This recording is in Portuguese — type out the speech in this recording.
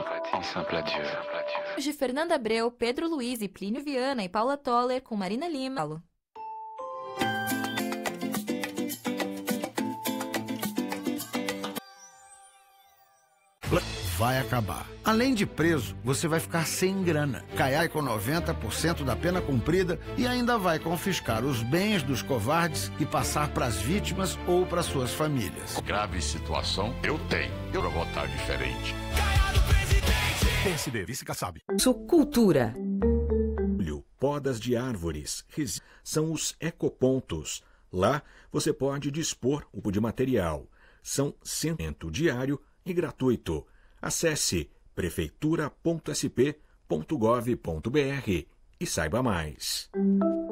Un simple adieu. De Fernanda Abreu, Pedro Luiz e Plínio Viana e Paula Toller com Marina Lima. Vai acabar. Além de preso, você vai ficar sem grana. Cai com 90% da pena cumprida e ainda vai confiscar os bens dos covardes e passar para as vítimas ou para suas famílias. Grave situação, eu tenho. Eu vou votar diferente. PSD, vice-Kassab. Cultura. Podas de árvores são os ecopontos. Lá você pode dispor de material. São 100% diário e gratuito. Acesse prefeitura.sp.gov.br e saiba mais.